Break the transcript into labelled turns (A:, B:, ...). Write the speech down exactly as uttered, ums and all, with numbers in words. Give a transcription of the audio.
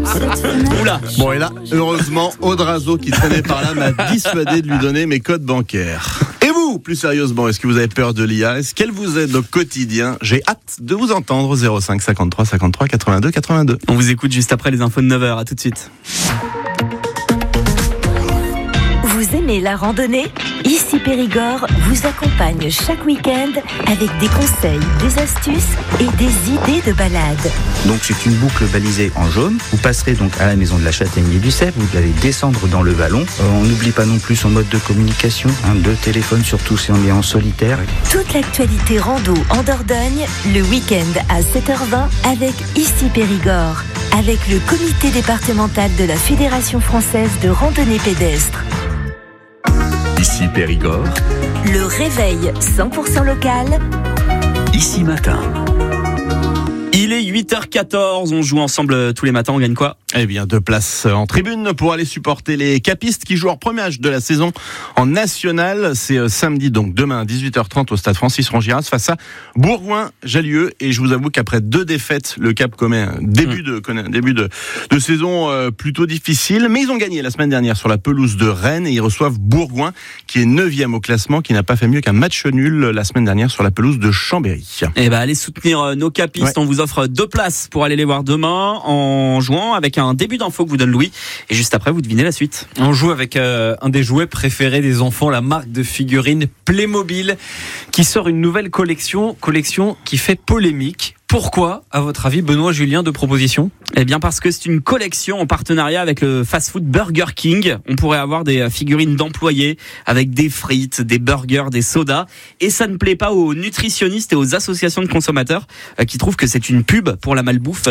A: Oula.
B: Bon, et là, heureusement, Audrazo qui traînait par là m'a dissuadé de lui donner mes codes bancaires. Et vous, plus sérieusement, est-ce que vous avez peur de l'I A ? Est-ce qu'elle vous aide au quotidien ? J'ai hâte de vous entendre. zéro cinq cinquante-trois cinquante-trois quatre-vingt-deux quatre-vingt-deux.
A: On vous écoute juste après les infos de neuf heures. À tout de suite.
C: Vous aimez la randonnée ? Ici Périgord vous accompagne chaque week-end avec des conseils, des astuces et des idées de balade.
D: Donc c'est une boucle balisée en jaune. Vous passerez donc à la maison de la Châtaignée du Cep. Vous allez descendre dans le vallon. Euh, on n'oublie pas non plus son mode de communication, hein, de téléphone, surtout si on est en solitaire.
C: Toute l'actualité rando en Dordogne, le week-end à sept heures vingt avec Ici Périgord. Avec le comité départemental de la Fédération française de randonnée pédestre.
E: Ici Périgord,
C: Le réveil cent pour cent local.
E: ici matin.
A: Il est huit heures quatorze, on joue ensemble tous les matins, on gagne quoi ?
B: Eh bien, deux places en tribune pour aller supporter les capistes qui jouent leur premier match de la saison en national. C'est samedi, donc demain à dix-huit heures trente au stade Francis Rongiras face à Bourgoin-Jallieu. Et je vous avoue qu'après deux défaites, le Cap commet un début de, connaît un début de, de saison euh, plutôt difficile. Mais ils ont gagné la semaine dernière sur la pelouse de Rennes et ils reçoivent Bourgoin qui est neuvième au classement, qui n'a pas fait mieux qu'un match nul la semaine dernière sur la pelouse de Chambéry.
A: Eh ben, allez soutenir nos capistes. Ouais. On vous offre deux places pour aller les voir demain en jouant avec un début d'info que vous donne Louis. Et juste après, vous devinez la suite.
F: On joue avec euh, un des jouets préférés des enfants, la marque de figurines Playmobil, qui sort une nouvelle collection, collection qui fait polémique. Pourquoi, à votre avis, Benoît Julien, de propositions ?
A: Eh bien parce que c'est une collection en partenariat avec le fast-food Burger King. On pourrait avoir des figurines d'employés avec des frites, des burgers, des sodas. Et ça ne plaît pas aux nutritionnistes et aux associations de consommateurs qui trouvent que c'est une pub pour la malbouffe.